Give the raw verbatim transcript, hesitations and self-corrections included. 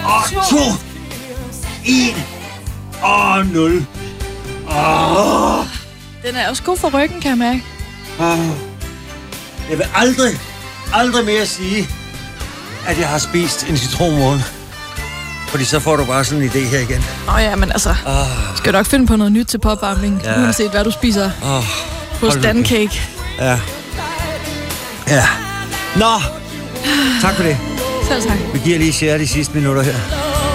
Og to. En. Og nul. Åh. Den er også god for ryggen, kan jeg mærke. Åh. Jeg vil aldrig, aldrig mere sige, at jeg har spist en citronmåne. Fordi så får du bare sådan en idé her igen. Åh oh, ja, men altså, oh. skal du nok finde på noget nyt til popvarmning, ja. Uanset hvad du spiser oh. hos Dancake. Ja. Ja. Nå, tak for det. Selv tak. Vi giver lige share de sidste minutter her.